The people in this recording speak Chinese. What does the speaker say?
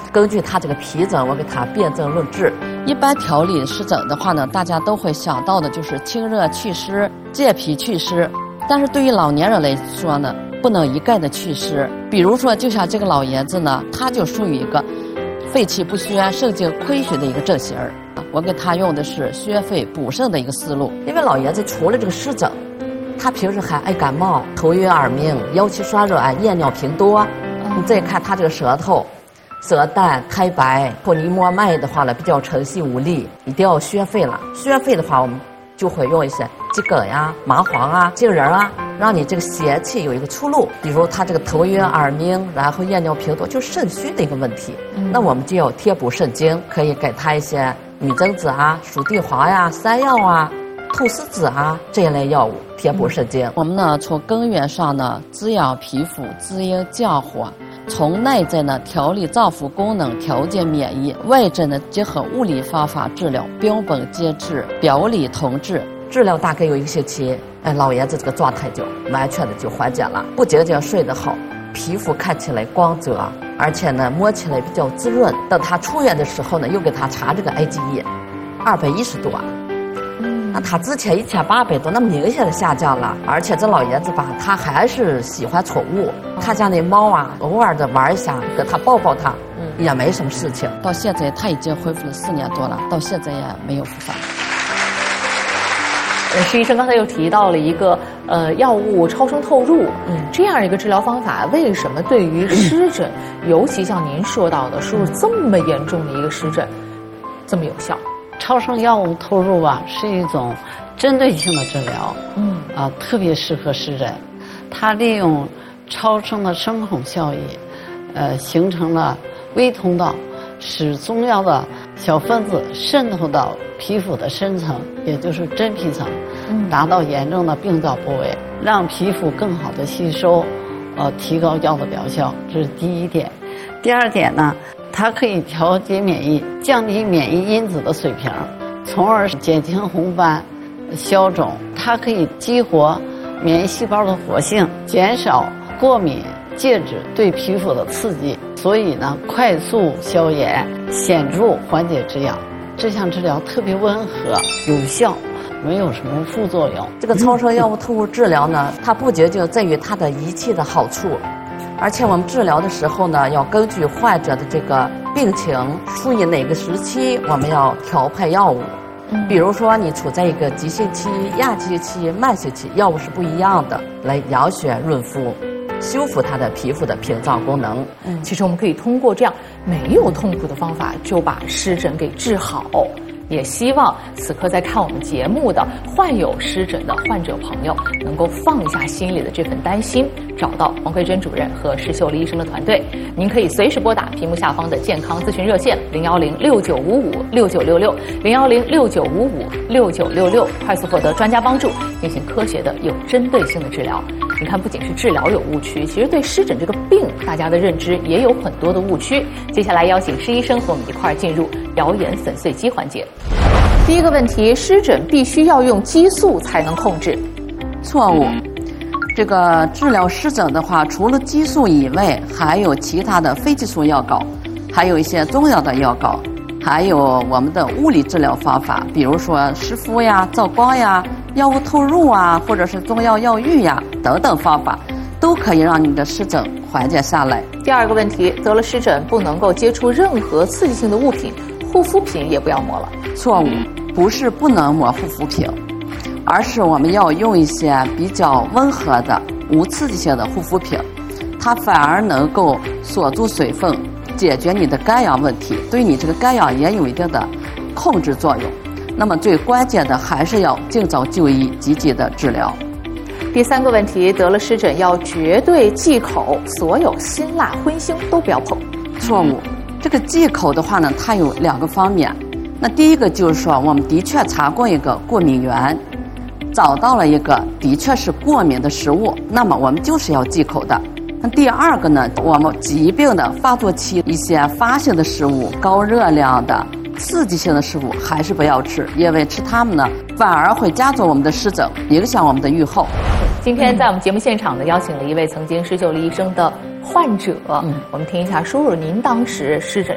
根据他这个皮疹，我给他辨证论治。一般调理湿疹的话呢，大家都会想到的就是清热祛湿、健脾祛湿。但是对于老年人来说呢，不能一概的祛湿。比如说，就像这个老爷子呢，他就属于一个肺气不宣、肾精亏虚的一个症型儿。我给他用的是宣肺补肾的一个思路。因为老爷子除了这个湿疹，他平时还爱感冒、头晕耳鸣、腰膝酸软、夜尿频多。你再看他这个舌头、舌淡苔白，或你一摸脉的话呢，比较沉细无力，一定要宣肺了。宣肺的话，我们就会用一些桔梗呀、麻黄啊、杏仁啊，让你这个邪气有一个出路。比如他这个头晕耳鸣，然后夜尿频多，就是肾虚的一个问题。那我们就要贴补肾精，可以给他一些女贞子啊、蜀地黄呀、山药啊、菟丝子啊这一类药物贴补肾精。我们呢，从根源上呢，滋养皮肤、滋阴降火；从内在呢，调理脏腑功能，调节免疫；外在呢，结合物理方法治疗，标本兼治，表里同治。治疗大概有1个星期，老爷子这个状态就完全的就缓解了，不仅仅睡得好，皮肤看起来光泽，而且呢摸起来比较滋润。等他出院的时候呢，又给他查这个 IgE210多，那他之前1800多，那明显的下降了。而且这老爷子吧，他还是喜欢宠物，他家那猫啊，偶尔的玩一下，给他抱抱它，也没什么事情。到现在他已经恢复了4年多了，到现在也没有复发。 施医生刚才又提到了一个药物超声透入，这样一个治疗方法，为什么对于湿疹，尤其像您说到的，输入这么严重的一个湿疹，这么有效？ 超声药物透入吧，是一种针对性的治疗，特别适合湿疹。它利用超声的声孔效应，形成了微通道，使中药的小分子渗透到皮肤的深层，也就是真皮层，达到严重的病灶部位，让皮肤更好的吸收，提高药的疗效。这是第一点。第二点呢，它可以调节免疫，降低免疫因子的水平，从而减轻红斑、消肿。它可以激活免疫细胞的活性，减少过敏介质对皮肤的刺激，所以呢，快速消炎，显著缓解止痒。这项治疗特别温和有效，没有什么副作用。 这个超声药物透入治疗呢，它不仅仅在于它的仪器的好处，而且我们治疗的时候呢，要根据患者的这个病情，处于哪个时期，我们要调配药物。比如说你处在一个急性期、亚急性期、慢性期，药物是不一样的，来养血润肤，修复它的皮肤的屏障功能。 其实我们可以通过这样没有痛苦的方法，就把湿疹给治好。也希望此刻在看我们节目的患有湿疹的患者朋友，能够放下心里的这份担心，找到王慧珍主任和施秀丽医生的团队。您可以随时拨打屏幕下方的健康咨询热线01069556966，01069556966，快速获得专家帮助，进行科学的有针对性的治疗。你看，不仅是治疗有误区，其实对湿疹这个病，大家的认知也有很多的误区。接下来邀请施医生和我们一块儿进入谣言粉碎机环节。第一个问题，湿疹必须要用激素才能控制？ 错误。这个治疗湿疹的话，除了激素以外，还有其他的非激素药膏，还有一些中药的药膏，还有我们的物理治疗方法，比如说湿敷呀、照光呀、药物透入啊，或者是中药药浴呀等等方法，都可以让你的湿疹缓解下来。 第二个问题，得了湿疹不能够接触任何刺激性的物品，护肤品也不要抹了？ 错误，不是不能抹护肤品，而是我们要用一些比较温和的无刺激性的护肤品，它反而能够锁住水分，解决你的干痒问题，对你这个干痒也有一定的控制作用。那么最关键的还是要尽早就医，积极的治疗。 第三个问题，得了湿疹要绝对忌口，所有辛辣荤腥都不要碰？ 错误。这个忌口的话呢，它有2个方面。那第一个就是说，我们的确查过一个过敏源，找到了一个的确是过敏的食物，那么我们就是要忌口的。那第二个呢，我们疾病的发作期，一些发性的食物、高热量的刺激性的食物还是不要吃，因为吃它们呢，反而会加重我们的湿疹，影响我们的预后。 今天在我们节目现场呢，邀请了一位曾经施秀丽医生的患者，我们听一下，叔叔您当时湿疹